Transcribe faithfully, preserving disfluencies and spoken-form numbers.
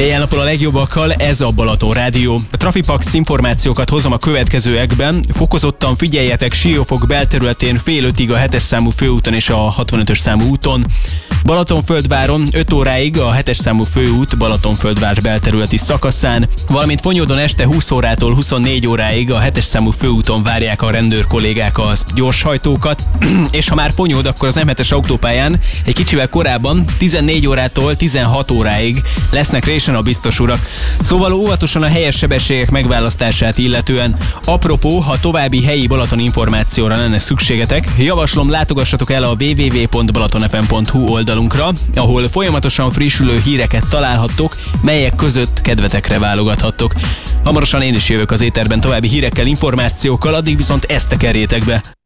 Éjjel-nappal a legjobbakkal, ez a Balaton Rádió. A Trafipax információkat hozom a következőekben. Fokozottan figyeljetek Siófok belterületén fél ötig a hetes számú főúton és a hatvanötös számú úton. Balatonföldváron öt óráig a hetes számú főút Balatonföldvár belterületi szakaszán, valamint Fonyódon este húsz órától huszonnégy óráig a hetes számú főúton várják a rendőr kollégák az gyorshajtókat, és ha már Fonyód, akkor az M hetes autópályán egy kicsivel korábban tizennégy órától tizenhat óráig lesznek résen a biztos urak. Szóval óvatosan a helyes sebességek megválasztását illetően. Apropó, ha további helyi Balaton információra lenne szükségetek, javaslom, látogassatok el a double-u double-u double-u pont balaton f m pont h u oldalunkra, ahol folyamatosan frissülő híreket találhattok, melyek között kedvetekre válogathattok. Hamarosan én is jövök az éterben további hírekkel, információkkal, addig viszont ezt tekerjétek be.